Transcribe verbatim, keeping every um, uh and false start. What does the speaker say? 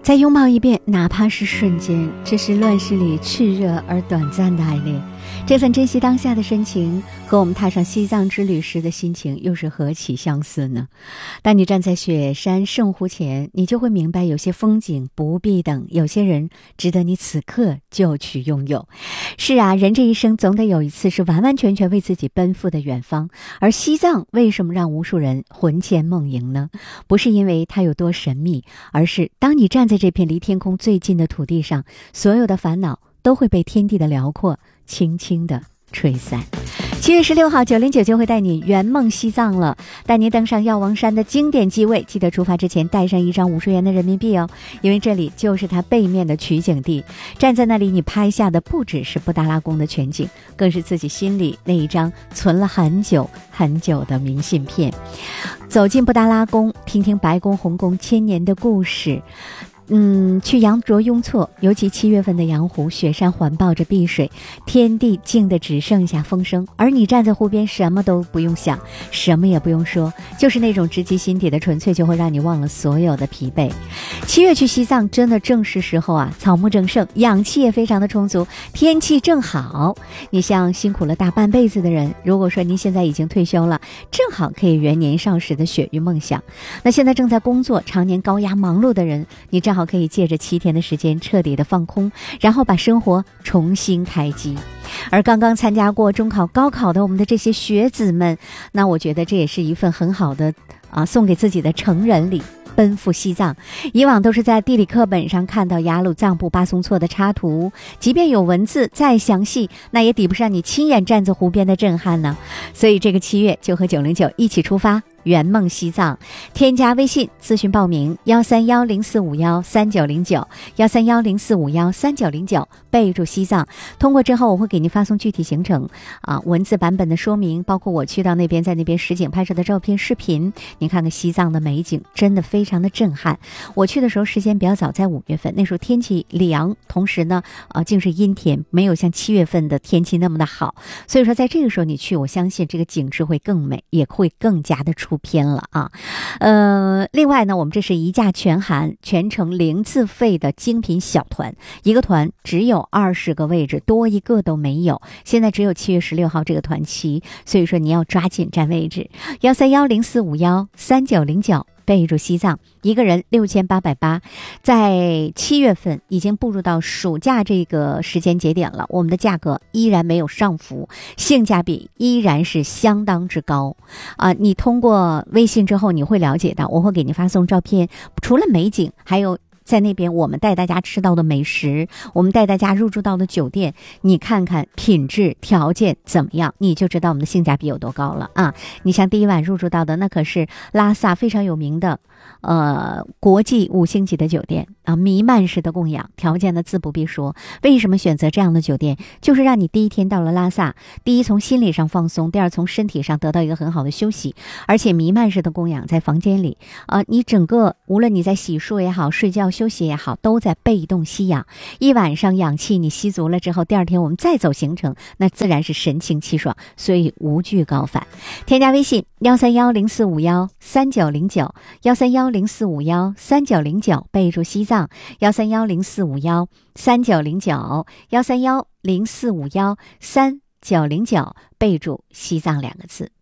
再拥抱一遍，哪怕是瞬间，这是乱世里炽热而短暂的爱恋。这份珍惜当下的深情，和我们踏上西藏之旅时的心情又是何其相似呢？当你站在雪山圣湖前，你就会明白，有些风景不必等，有些人值得你此刻就去拥有。是啊，人这一生总得有一次是完完全全为自己奔赴的远方。而西藏为什么让无数人魂牵梦萦呢？不是因为它有多神秘，而是当你站在这片离天空最近的土地上，所有的烦恼都会被天地的辽阔轻轻地吹散。七月十六号，九零九就会带你圆梦西藏了，带您登上药王山的经典机位。记得出发之前带上一张五十元的人民币哦，因为这里就是它背面的取景地。站在那里，你拍下的不只是布达拉宫的全景，更是自己心里那一张存了很久很久的明信片。走进布达拉宫，听听白宫红宫千年的故事。嗯，去羊卓雍措，尤其七月份的羊湖，雪山环抱着碧水，天地静得只剩下风声，而你站在湖边，什么都不用想，什么也不用说，就是那种直击心底的纯粹，就会让你忘了所有的疲惫。七月去西藏真的正是时候啊，草木正盛，氧气也非常的充足，天气正好。你像辛苦了大半辈子的人，如果说您现在已经退休了，正好可以圆年少时的雪域梦想。那现在正在工作，常年高压忙碌的人，你正好可以借着七天的时间彻底的放空，然后把生活重新开机。而刚刚参加过中考高考的我们的这些学子们，那我觉得这也是一份很好的啊送给自己的成人礼。奔赴西藏，以往都是在地理课本上看到雅鲁藏布巴松措的插图，即便有文字再详细，那也抵不上你亲眼站在湖边的震撼呢。所以这个七月就和九零九一起出发圆梦西藏。添加微信咨询报名幺三幺零四五幺三九零九幺三幺零四五幺三九零九，备注西藏。通过之后我会给您发送具体行程啊，文字版本的说明，包括我去到那边在那边实景拍摄的照片视频。你看看西藏的美景真的非常的震撼。我去的时候时间比较早，在五月份，那时候天气凉，同时呢啊竟是阴天，没有像七月份的天气那么的好。所以说在这个时候你去，我相信这个景致会更美，也会更加的出片了啊。呃，另外呢，我们这是一价全含，全程零自费的精品小团，一个团只有二十个位置，多一个都没有。现在只有七月十六号这个团期，所以说你要抓紧占位置。幺三幺零四五幺三九零九。备注西藏，一个人六千八百八，在七月份已经步入到暑假这个时间节点了，我们的价格依然没有上浮，性价比依然是相当之高啊！你通过微信之后，你会了解到，我会给你发送照片，除了美景，还有在那边我们带大家吃到的美食，我们带大家入住到的酒店，你看看品质条件怎么样，你就知道我们的性价比有多高了啊！你像第一晚入住到的那可是拉萨非常有名的呃国际五星级的酒店啊，弥漫式的供养，条件呢自不必说。为什么选择这样的酒店？就是让你第一天到了拉萨，第一从心理上放松，第二从身体上得到一个很好的休息，而且弥漫式的供养在房间里啊，你整个无论你在洗漱也好，睡觉休息也好，都在被动吸氧。一晚上氧气你吸足了之后，第二天我们再走行程，那自然是神清气爽，所以无惧高反。添加微信幺三幺零四五幺三九零九幺三幺零四五幺三九零九，备注西藏幺三幺零四五幺三九零九幺三幺零四五幺三九零九，备注西藏两个字。